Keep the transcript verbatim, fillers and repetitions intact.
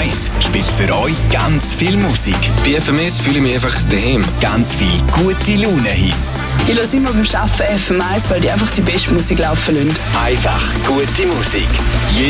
eins spielt für euch ganz viel Musik. Bei F M S fühle ich mich einfach daheim. Ganz viel gute Laune-Hits. Ich höre immer beim Arbeiten F M eins, weil die einfach die beste Musik laufen lassen. Einfach gute Musik.